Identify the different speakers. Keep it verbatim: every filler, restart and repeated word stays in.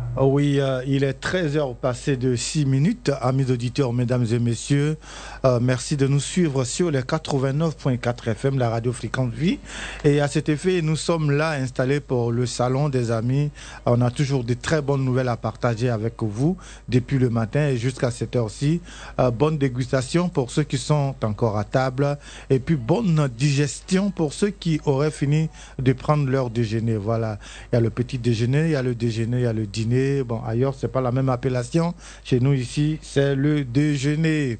Speaker 1: Oh oui, euh, il est treize heures passées de six minutes. Amis auditeurs, mesdames et messieurs, euh, merci de nous suivre sur les quatre-vingt-neuf virgule quatre F M, la radio Fréquente Vie. Et à cet effet, nous sommes là installés pour le salon des amis. On a toujours de très bonnes nouvelles à partager avec vous depuis le matin et jusqu'à cette heure-ci. Euh, bonne dégustation pour ceux qui sont encore à table et puis bonne digestion pour ceux qui auraient fini de prendre leur déjeuner. Voilà, il y a le petit déjeuner, il y a le déjeuner, il y a le dîner. Bon, ailleurs, c'est pas la même appellation. Chez nous, ici, c'est le déjeuner.